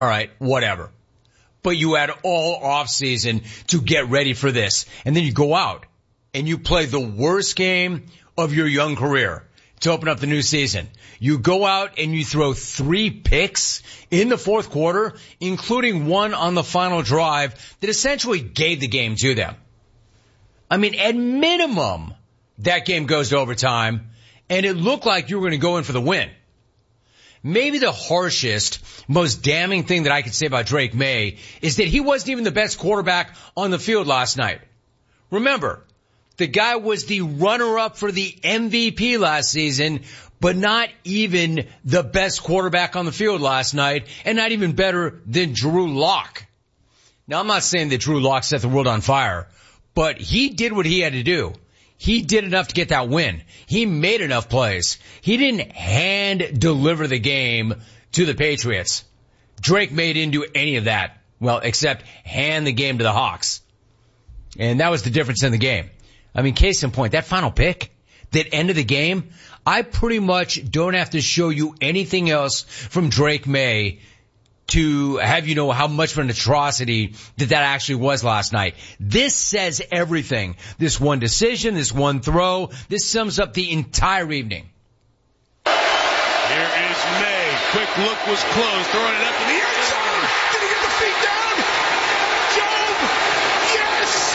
All right, whatever. But you had all offseason to get ready for this. And then you go out and you play the worst game of your young career to open up the new season. You go out and you throw 3 picks in the fourth quarter, including one on the final drive that essentially gave the game to them. I mean, at minimum, that game goes to overtime, and it looked like you were going to go in for the win. Maybe the harshest, most damning thing that I could say about Drake May is that he wasn't even the best quarterback on the field last night. Remember, the guy was the runner-up for the MVP last season, but not even the best quarterback on the field last night, and not even better than Drew Lock. Now, I'm not saying that Drew Lock set the world on fire, but he did what he had to do. He did enough to get that win. He made enough plays. He didn't hand deliver the game to the Patriots. Drake May didn't do any of that. Well, except hand the game to the Hawks. And that was the difference in the game. I mean, case in point, that final pick that ended the game, I pretty much don't have to show you anything else from Drake May to have you know how much of an atrocity that actually was last night. This says everything. This one decision, this one throw, this sums up the entire evening. Here is May. Quick look was closed. Throwing it up to the end zone. Did he get the feet down? Job! Yes!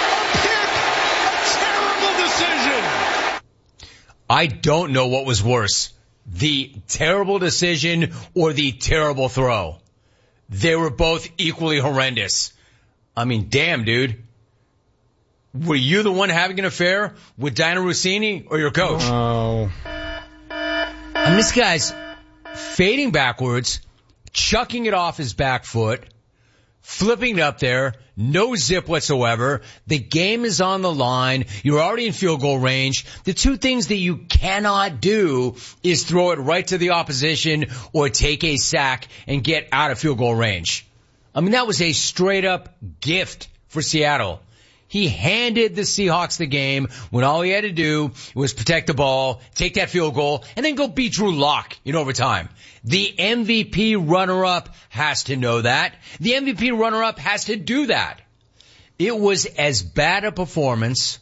A pick! A terrible decision! I don't know what was worse. The terrible decision or the terrible throw. They were both equally horrendous. I mean, damn, dude. Were you the one having an affair with Diana Rossini or your coach? Oh. I mean, this guy's fading backwards, chucking it off his back foot, flipping it up there, no zip whatsoever. The game is on the line. You're already in field goal range. The two things that you cannot do is throw it right to the opposition or take a sack and get out of field goal range. I mean, that was a straight up gift for Seattle. He handed the Seahawks the game when all he had to do was protect the ball, take that field goal, and then go beat Drew Lock in overtime. The MVP runner-up has to know that. The MVP runner-up has to do that. It was as bad a performance,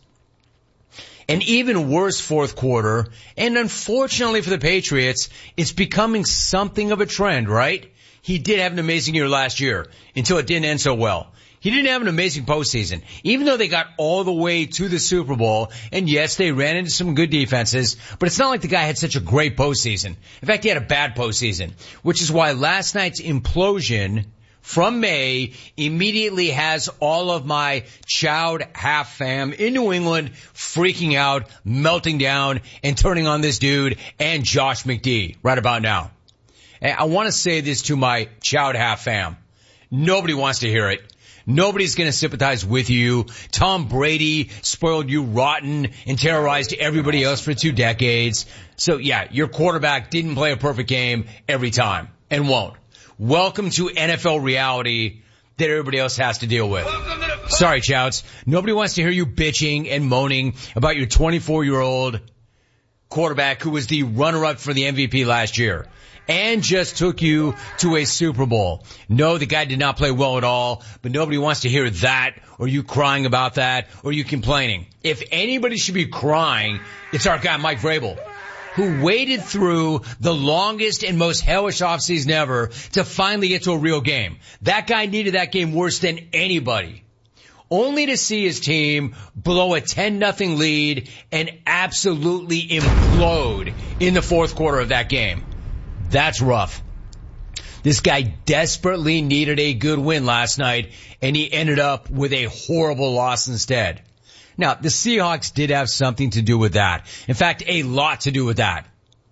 an even worse fourth quarter, and unfortunately for the Patriots, it's becoming something of a trend, right? He did have an amazing year last year until it didn't end so well. He didn't have an amazing postseason, even though they got all the way to the Super Bowl. And yes, they ran into some good defenses, but it's not like the guy had such a great postseason. In fact, he had a bad postseason, which is why last night's implosion from May immediately has all of my Chowd half fam in New England freaking out, melting down, and turning on this dude and Josh McD right about now. And I want to say this to my Chowd half fam. Nobody wants to hear it. Nobody's going to sympathize with you. Tom Brady spoiled you rotten and terrorized everybody else for 2 decades. So yeah, your quarterback didn't play a perfect game every time and won't. Welcome to NFL reality that everybody else has to deal with. Sorry, Chouts. Nobody wants to hear you bitching and moaning about your 24-year-old quarterback who was the runner-up for the MVP last year and just took you to a Super Bowl. No, the guy did not play well at all, but nobody wants to hear that or you crying about that or you complaining. If anybody should be crying, it's our guy Mike Vrabel, who waded through the longest and most hellish offseason ever to finally get to a real game. That guy needed that game worse than anybody. Only to see his team blow a 10-0 lead and absolutely implode in the fourth quarter of that game. That's rough. This guy desperately needed a good win last night, and he ended up with a horrible loss instead. Now, the Seahawks did have something to do with that. In fact, a lot to do with that.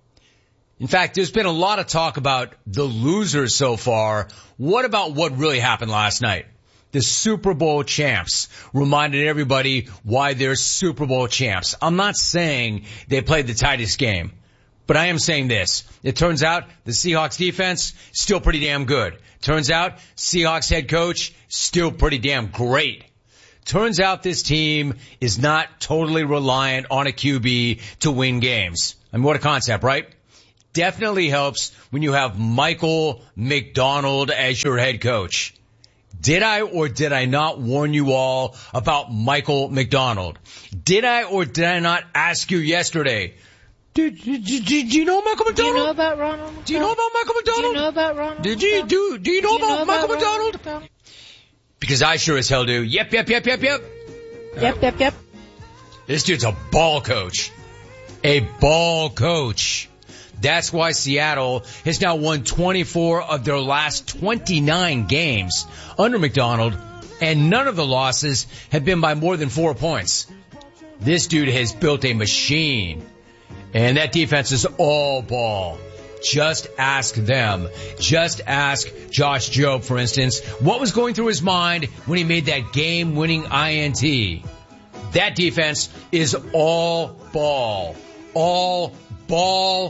In fact, there's been a lot of talk about the losers so far. What about what really happened last night? The Super Bowl champs reminded everybody why they're Super Bowl champs. I'm not saying they played the tightest game. But I am saying this. It turns out the Seahawks defense, still pretty damn good. Turns out Seahawks head coach, still pretty damn great. Turns out this team is not totally reliant on a QB to win games. I mean, what a concept, right? definitely helps when you have Michael McDonald as your head coach. Did I or did I not warn you all about Michael McDonald? Did I or did I not ask you yesterday? Do you know Michael McDonald? Do you know about Ronald? Do you know about Michael McDonald? Do you know about Ronald? Do you know about Michael McDonald? Because I sure as hell do. Yep. Yep. This dude's a ball coach. A ball coach. That's why Seattle has now won 24 of their last 29 games under McDonald, and none of the losses have been by more than 4 points. This dude has built a machine, and that defense is all ball. Just ask them. Just ask Josh Jobe, for instance, what was going through his mind when he made that game-winning INT. That defense is all ball. All ball.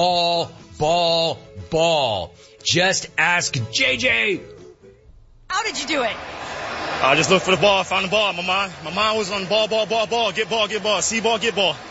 Ball. Just ask JJ. How did you do it? I just looked for the ball. I found the ball. My mind was on ball. Get ball. See ball, get ball.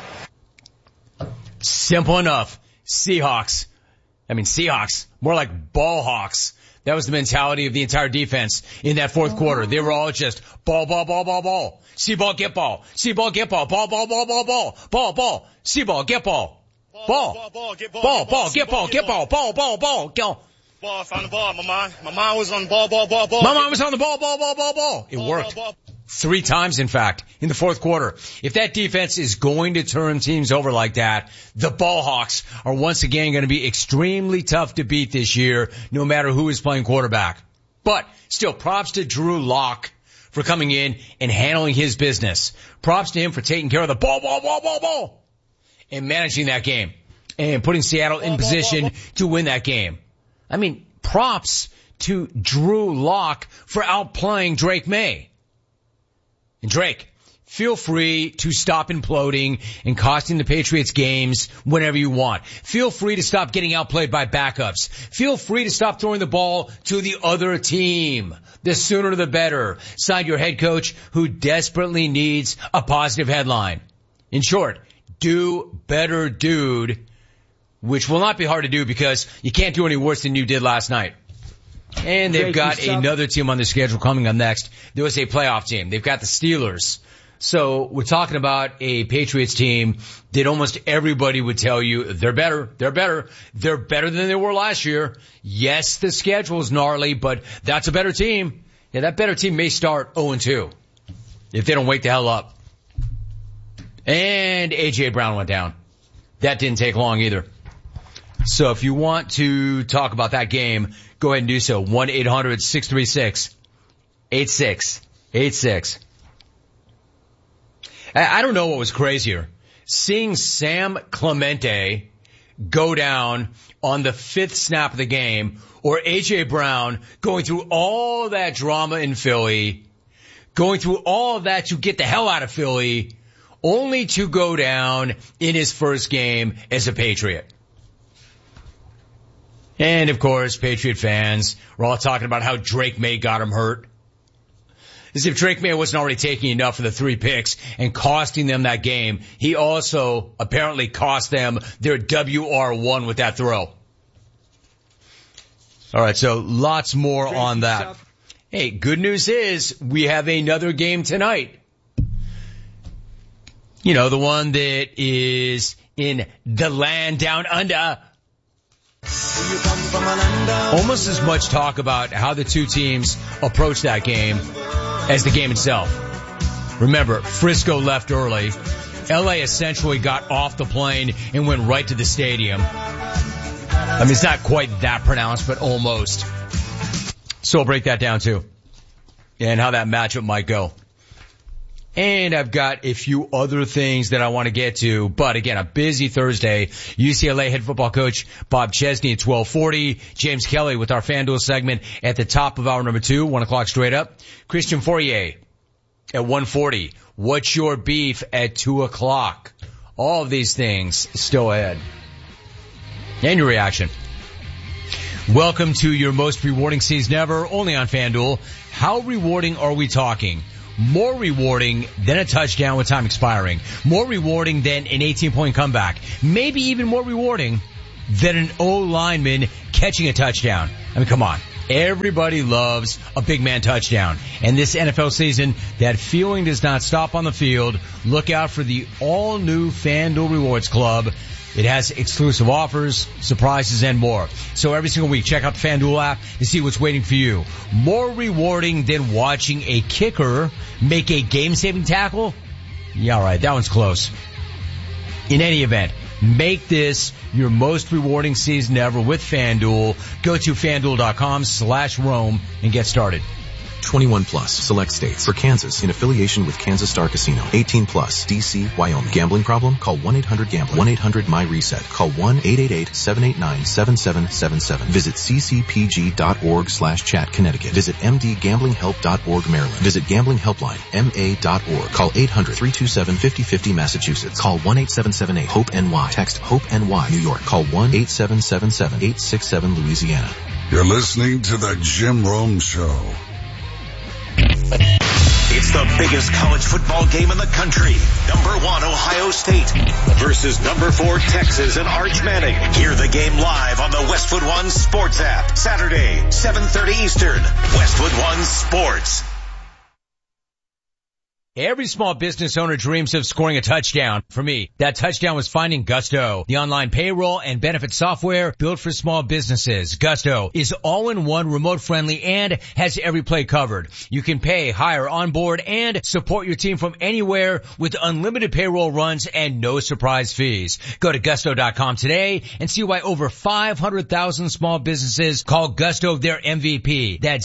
Simple enough. Seahawks. More like ball hawks. That was the mentality of the entire defense in that fourth quarter. They were all just ball. See ball, get ball. See ball, get ball. Ball. See ball, get ball. Ball, get ball. Go. Ball, I found the ball. My mind was on ball. My mind was on the ball. It worked. 3 times, in fact, in the fourth quarter. If that defense is going to turn teams over like that, the Ball Hawks are once again going to be extremely tough to beat this year, no matter who is playing quarterback. But still, props to Drew Lock for coming in and handling his business. Props to him for taking care of the ball, and managing that game and putting Seattle in position to win that game. I mean, props to Drew Lock for outplaying Drake May. And Drake, feel free to stop imploding and costing the Patriots games whenever you want. Feel free to stop getting outplayed by backups. Feel free to stop throwing the ball to the other team. The sooner the better. Sign your head coach who desperately needs a positive headline. In short, do better, dude, which will not be hard to do because you can't do any worse than you did last night. And they've got another team on their schedule coming up next. There was a playoff team. They've got the Steelers. So we're talking about a Patriots team that almost everybody would tell you they're better. They're better than they were last year. Yes, the schedule's gnarly, but that's a better team. Yeah, that better team may start 0-2 if they don't wake the hell up. And A.J. Brown went down. That didn't take long either. So if you want to talk about that game, go ahead and do so. 1-800-636-8686. I don't know what was crazier. Seeing Sam Clemente go down on the 5th snap of the game, or A.J. Brown going through all that drama in Philly, going through all of that to get the hell out of Philly, only to go down in his first game as a Patriot. And, of course, Patriot fans were all talking about how Drake May got him hurt. As if Drake May wasn't already taking enough for the 3 picks and costing them that game. He also apparently cost them their WR1 with that throw. All right, so lots more on that. Hey, good news is we have another game tonight. You know, the one that is in the land down under. Almost as much talk about how the two teams approach that game as the game itself. Remember, Frisco left early. LA essentially got off the plane and went right to the stadium. I mean, it's not quite that pronounced, but almost. So we'll break that down too. And how that matchup might go. And I've got a few other things that I want to get to. But again, a busy Thursday. UCLA head football coach Bob Chesney at 12:40. James Kelly with our FanDuel segment at the top of hour number 2, 1 o'clock straight up. Christian Fourier at 1:40. What's your beef at 2 o'clock? All of these things still ahead. And your reaction. Welcome to your most rewarding season ever, only on FanDuel. How rewarding are we talking? More rewarding than a touchdown with time expiring. More rewarding than an 18-point comeback. Maybe even more rewarding than an O-lineman catching a touchdown. I mean, come on. Everybody loves a big man touchdown. And this NFL season, that feeling does not stop on the field. Look out for the all-new FanDuel Rewards Club. It has exclusive offers, surprises, and more. So every single week, check out the FanDuel app to see what's waiting for you. More rewarding than watching a kicker make a game-saving tackle? Yeah, all right, that one's close. In any event, make this your most rewarding season ever with FanDuel. Go to FanDuel.com/Rome and get started. 21 plus. Select states. For Kansas, in affiliation with Kansas Star Casino. 18 plus. D.C., Wyoming. Gambling problem? Call 1-800-GAMBLER. 1-800-MY-RESET. Call 1-888-789-7777. Visit ccpg.org/chat, Connecticut. Visit mdgamblinghelp.org, Maryland. Visit Gambling Helpline, ma.org. Call 800-327-5050, Massachusetts. Call 1-8778-HOPE-NY. Text HOPE-NY, New York. Call 1-8777-867, Louisiana. You're listening to the Jim Rome Show. It's the biggest college football game in the country. Number 1, Ohio State versus number 4, Texas and Arch Manning. Hear the game live on the Westwood One Sports app. Saturday, 7:30 Eastern. Westwood One Sports. Every small business owner dreams of scoring a touchdown. For me, that touchdown was finding Gusto, the online payroll and benefit software built for small businesses. Gusto is all-in-one, remote-friendly, and has every play covered. You can pay, hire, onboard, and support your team from anywhere with unlimited payroll runs and no surprise fees. Go to Gusto.com today and see why over 500,000 small businesses call Gusto their MVP. That's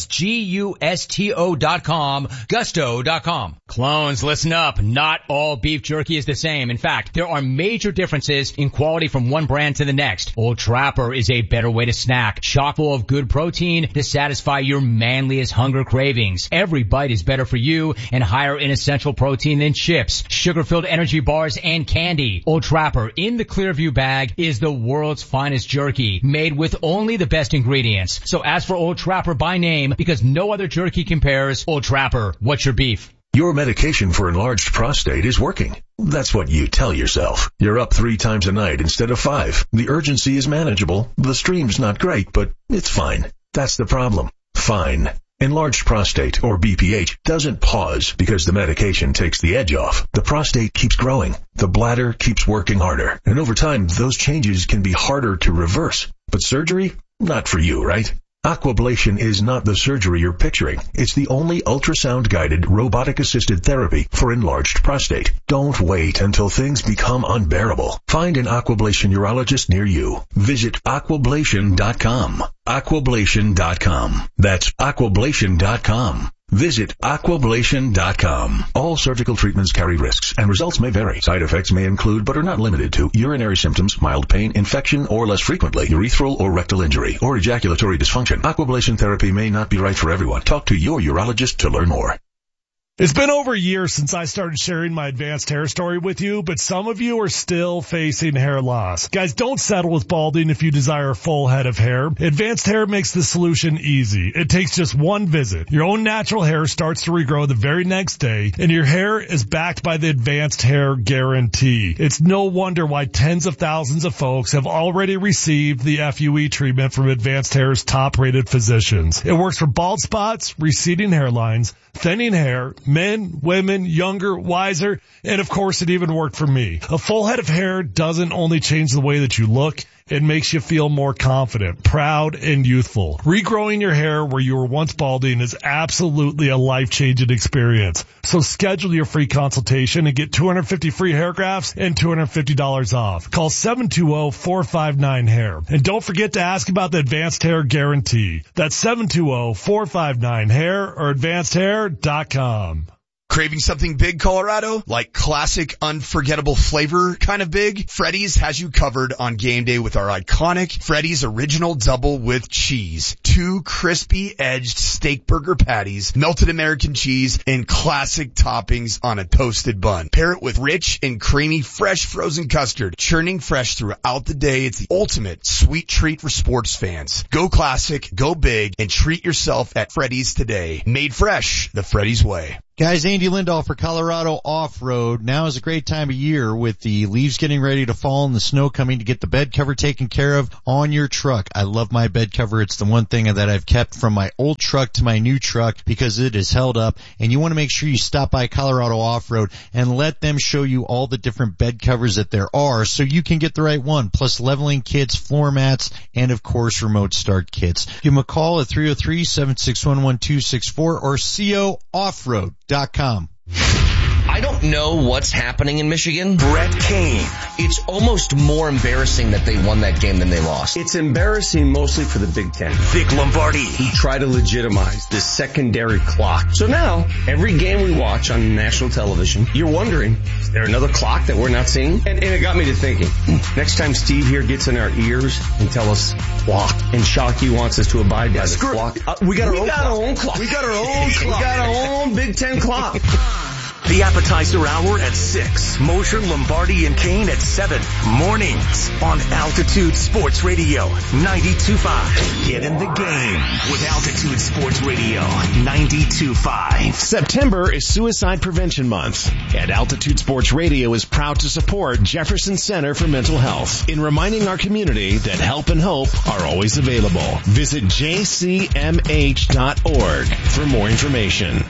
Gusto.com, Gusto.com. Clones, listen up. Not all beef jerky is the same. In fact, there are major differences in quality from one brand to the next. Old Trapper is a better way to snack, chock full of good protein to satisfy your manliest hunger cravings. Every bite is better for you and higher in essential protein than chips, sugar-filled energy bars, and candy. Old Trapper in the Clearview bag is the world's finest jerky, made with only the best ingredients. So ask for Old Trapper by name because no other jerky compares. Old Trapper, what's your beef? Your medication for enlarged prostate is working. That's what you tell yourself. You're up 3 times a night instead of 5. The urgency is manageable. The stream's not great, but it's fine. That's the problem. Fine. Enlarged prostate, or BPH, doesn't pause because the medication takes the edge off. The prostate keeps growing. The bladder keeps working harder. And over time, those changes can be harder to reverse. But surgery? Not for you, right? Aquablation is not the surgery you're picturing. It's the only ultrasound-guided, robotic-assisted therapy for enlarged prostate. Don't wait until things become unbearable. Find an Aquablation urologist near you. Visit Aquablation.com. Aquablation.com. That's Aquablation.com. Visit Aquablation.com. All surgical treatments carry risks, and results may vary. Side effects may include, but are not limited to, urinary symptoms, mild pain, infection, or less frequently, urethral or rectal injury, or ejaculatory dysfunction. Aquablation therapy may not be right for everyone. Talk to your urologist to learn more. It's been over a year since I started sharing my advanced hair story with you, but some of you are still facing hair loss. Guys, don't settle with balding if you desire a full head of hair. Advanced Hair makes the solution easy. It takes just one visit. Your own natural hair starts to regrow the very next day, and your hair is backed by the Advanced Hair Guarantee. It's no wonder why tens of thousands of folks have already received the FUE treatment from Advanced Hair's top-rated physicians. It works for bald spots, receding hairlines, thinning hair, men, women, younger, wiser, and of course it even worked for me. A full head of hair doesn't only change the way that you look, it makes you feel more confident, proud, and youthful. Regrowing your hair where you were once balding is absolutely a life-changing experience. So schedule your free consultation and get 250 free hair grafts and $250 off. Call 720-459-HAIR. And don't forget to ask about the Advanced Hair Guarantee. That's 720-459-HAIR or advancedhair.com. Craving something big, Colorado? Like classic, unforgettable flavor kind of big? Freddy's has you covered on game day with our iconic Freddy's Original Double with Cheese. 2 crispy-edged steak burger patties, melted American cheese, and classic toppings on a toasted bun. Pair it with rich and creamy fresh frozen custard, churning fresh throughout the day. It's the ultimate sweet treat for sports fans. Go classic, go big, and treat yourself at Freddy's today. Made fresh the Freddy's way. Guys, Andy Lindahl for Colorado Off-Road. Now is a great time of year with the leaves getting ready to fall and the snow coming to get the bed cover taken care of on your truck. I love my bed cover. It's the one thing that I've kept from my old truck to my new truck because it is held up. And you want to make sure you stop by Colorado Off-Road and let them show you all the different bed covers that there are so you can get the right one. Plus leveling kits, floor mats, and of course remote start kits. Give them a call at 303-761-1264 or COOffroad.com. I don't know what's happening in Michigan. Brett Kane. It's almost more embarrassing that they won that game than they lost. It's embarrassing mostly for the Big Ten. Vic Lombardi. Who try to legitimize this secondary clock. So now, every game we watch on national television, you're wondering, is there another clock that we're not seeing? And it got me to thinking, next time Steve here gets in our ears and tell us clock, and Shockey wants us to abide by the clock. We got our own clock. We got our own clock. We got our own Big Ten clock. The appetizer hour at 6. Mosher, Lombardi, and Kane at 7. Mornings on Altitude Sports Radio 92.5. Get in the game with Altitude Sports Radio 92.5. September is Suicide Prevention Month, and Altitude Sports Radio is proud to support Jefferson Center for Mental Health in reminding our community that help and hope are always available. Visit jcmh.org for more information.